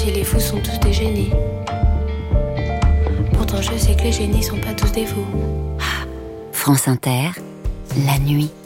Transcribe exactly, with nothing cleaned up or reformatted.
que les fous sont tous des génies. Pourtant je sais que les génies sont pas tous des fous. France Inter, la nuit.